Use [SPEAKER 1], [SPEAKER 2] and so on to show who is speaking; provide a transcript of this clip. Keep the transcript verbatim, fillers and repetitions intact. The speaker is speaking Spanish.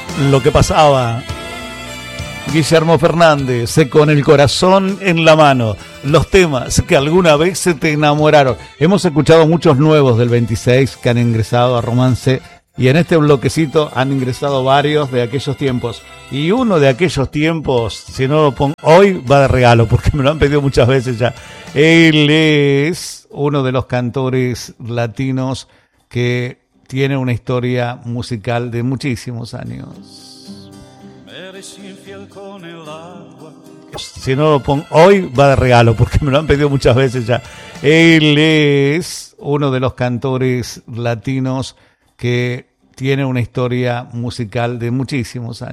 [SPEAKER 1] lo que pasaba. Guillermo Fernández, con el corazón en la mano, los temas que alguna vez se te enamoraron. Hemos escuchado muchos nuevos del veintiséis que han ingresado a Romance y en este bloquecito han ingresado varios de aquellos tiempos. Y uno de aquellos tiempos, si no lo pongo, hoy va de regalo porque me lo han pedido muchas veces ya. Él es uno de los cantores latinos que tiene una historia musical de muchísimos años. Si no lo pongo, hoy va de regalo porque me lo han pedido muchas veces ya. Él es uno de los cantores latinos que tiene una historia musical de muchísimos años.